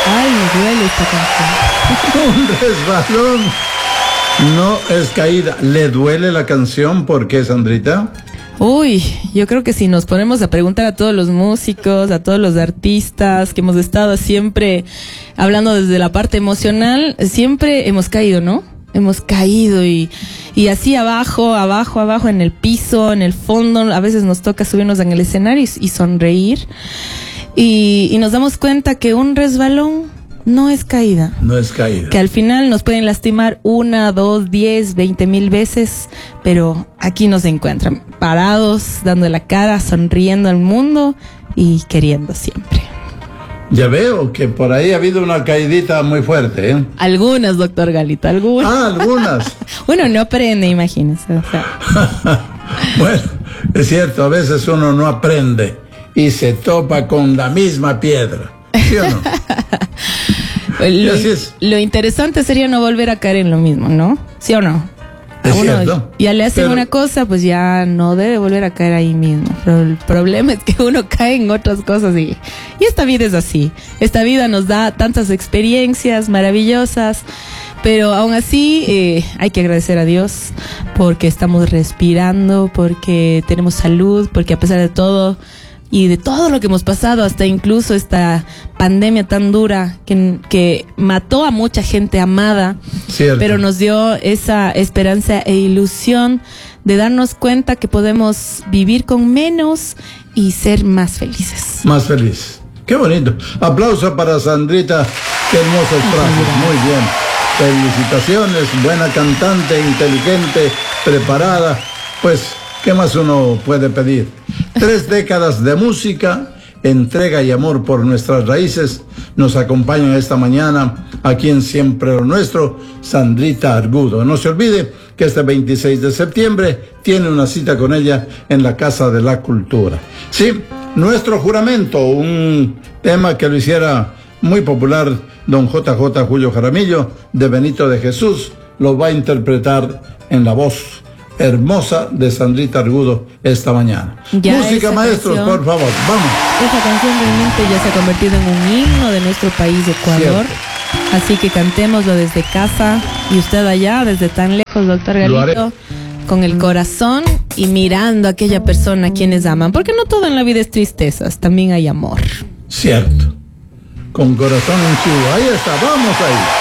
Ay, duele esta canción. Un resbalón no es caída. ¿Le duele la canción? ¿Por qué, Sandrita? Uy, yo creo que si nos ponemos a preguntar a todos los músicos, a todos los artistas que hemos estado siempre hablando desde la parte emocional, siempre hemos caído, ¿no? Hemos caído y así abajo en el piso, en el fondo. A veces nos toca subirnos en el escenario y sonreír. Y nos damos cuenta que un resbalón no es caída. No es caída. Que al final nos pueden lastimar 1, 2, 10, 20,000 veces, pero aquí nos encuentran parados, dando la cara, sonriendo al mundo y queriendo siempre. Ya veo que por ahí ha habido una caidita muy fuerte, ¿eh? Algunas, doctor Galito, algunas. Ah, algunas. Uno no aprende, imagínense. O sea. Bueno, es cierto, a veces uno no aprende y se topa con la misma piedra, ¿sí o no? Lo interesante sería no volver a caer en lo mismo, ¿no? ¿Sí o no? Es cierto. Ya le hacen una cosa, pues ya no debe volver a caer ahí mismo. Pero el problema es que uno cae en otras cosas y esta vida es así. Esta vida nos da tantas experiencias maravillosas, pero aún así hay que agradecer a Dios porque estamos respirando, porque tenemos salud, porque a pesar de todo y de todo lo que hemos pasado, hasta incluso esta pandemia tan dura que mató a mucha gente amada, cierto, pero nos dio esa esperanza e ilusión de darnos cuenta que podemos vivir con menos y ser más felices. Más feliz. Qué bonito. Aplauso para Sandrita. Qué hermosos frases. Muy bien. Felicitaciones. Buena cantante, inteligente, preparada. Pues, ¿qué más uno puede pedir? 3 décadas de música, entrega y amor por nuestras raíces nos acompañan esta mañana aquí en Siempre lo Nuestro, Sandrita Argudo. No se olvide que este 26 de septiembre tiene una cita con ella en la Casa de la Cultura. Sí, nuestro juramento, un tema que lo hiciera muy popular don JJ Julio Jaramillo, de Benito de Jesús, lo va a interpretar en la voz hermosa de Sandrita Argudo esta mañana. Música, maestros, canción, por favor, vamos. Esa canción realmente ya se ha convertido en un himno de nuestro país, Ecuador. Cierto. Así que cantémoslo desde casa y usted allá, desde tan lejos, doctor Galito, con el corazón y mirando a aquella persona a quienes aman, porque no todo en la vida es tristezas, también hay amor. Cierto. Con corazón en chivo. Ahí está, vamos ahí.